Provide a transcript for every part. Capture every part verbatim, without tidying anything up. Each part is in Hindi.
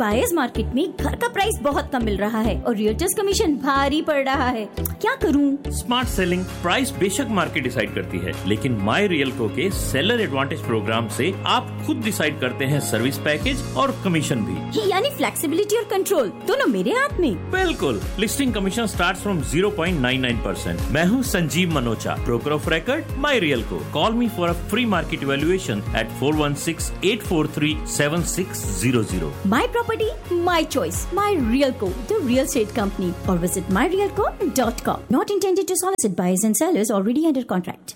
बायर्स मार्केट में घर का प्राइस बहुत कम मिल रहा है और रियल्टर्स कमीशन भारी पड़ रहा है। क्या करूं? स्मार्ट सेलिंग प्राइस बेशक मार्केट डिसाइड करती है, लेकिन माई रियल्को के सेलर एडवांटेज प्रोग्राम से आप खुद डिसाइड करते हैं सर्विस पैकेज और कमीशन भी। यानी फ्लेक्सिबिलिटी और कंट्रोल दोनों मेरे हाथ में। बिल्कुल। Listing commission start from zero point nine nine percent. मैं हूँ Sanjeev Manocha, broker of record my रियल्को। Call me for a free market evaluation eight four one six eight four three seven six zero zero. My property, my choice. My Realco, the real estate company. Or visit my realco dot com. Not intended to solicit buyers and sellers already under contract.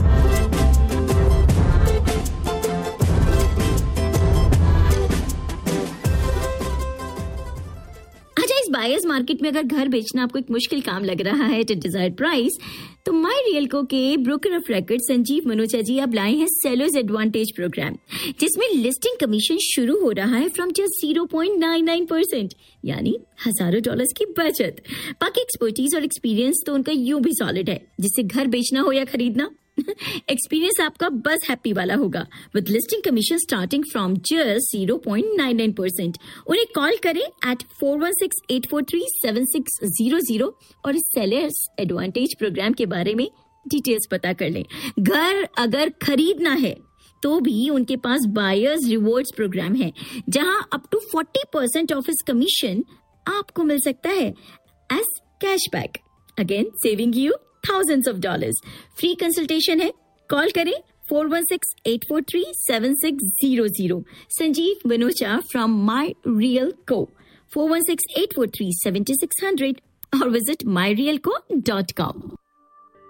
Buyers market में अगर घर बेचना आपको एक मुश्किल काम लग रहा है एट डिजायर्ड प्राइस, तो माई रियल्को के broker of record Sanjeev Manocha जी अब लाए हैं सेलर्स एडवांटेज प्रोग्राम, जिसमें लिस्टिंग कमीशन शुरू हो रहा है from just zero point nine nine percent, यानी हजारों डॉलर्स की बचत। बाकी एक्सपर्टीज और एक्सपीरियंस तो उनका यूं भी सॉलिड है, जिससे घर बेचना हो या खरीदना एक्सपीरियंस आपका बस हैप्पी वाला होगा। With listing commission starting from just zero point nine nine percent. उन्हें कॉल करें eight four one six eight four three seven six zero zero और इस सेलर्स एडवांटेज प्रोग्राम के बारे में डिटेल्स पता कर लें। घर अगर खरीदना है तो भी उनके पास बायर्स रिवॉर्ड्स प्रोग्राम है, जहां up to forty percent of इस कमीशन आपको मिल सकता है as cashback, again saving you thousands of dollars. Free consultation है, कॉल करें four one six eight four three seven six zero zero. Sanjeev Manocha from my real को, four one six eight four three seven six zero zero और visit my real co dot com.